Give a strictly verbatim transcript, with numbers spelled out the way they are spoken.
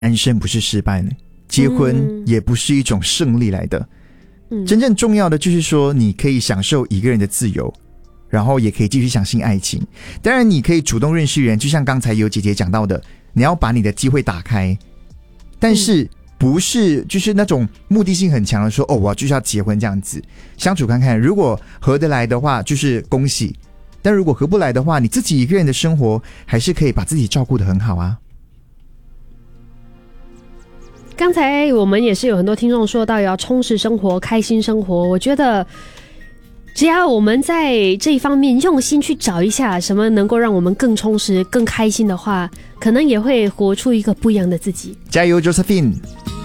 单身不是失败呢，结婚也不是一种胜利来的。 嗯， 真正重要的就是说，你可以享受一个人的自由，然后也可以继续相信爱情。当然，你可以主动认识人，就像刚才有姐姐讲到的，你要把你的机会打开，但是不是就是那种目的性很强的说，哦，我就是要结婚这样子。相处看看，如果合得来的话，就是恭喜；但如果合不来的话，你自己一个人的生活还是可以把自己照顾得很好啊。 刚才我们也是有很多听众说到要充实生活、开心生活，我觉得只要我们在这一方面用心去找一下什么能够让我们更充实、更开心的话，可能也会活出一个不一样的自己。 加油 Josephine。